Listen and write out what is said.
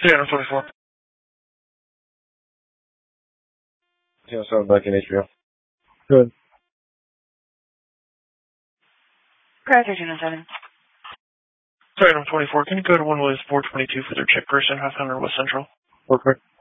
Yeah, I'm 24. Yeah, so back in HBO. Good. Correct, 1307. Sorry, I'm 24. Can you go to 1 Willis 422 for their check person, half 100 West Central? Okay.